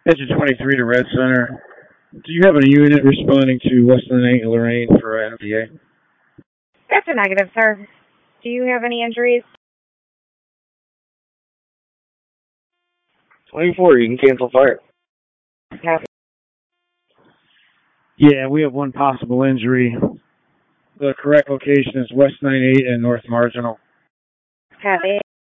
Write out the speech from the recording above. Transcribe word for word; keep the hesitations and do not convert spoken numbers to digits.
Engine twenty-three to Red Center. Do you have a unit responding to Western eight Lorraine for N P A? That's a negative, sir. Do you have any injuries? twenty-four, you can cancel fire. Copy. Yeah, we have one possible injury. The correct location is West ninety-eight and North Marginal. Copy.